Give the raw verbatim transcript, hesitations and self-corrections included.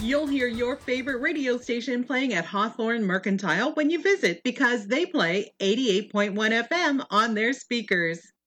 You'll hear your favorite radio station playing at Hawthorne Mercantile when you visit because they play eighty-eight point one F M on their speakers.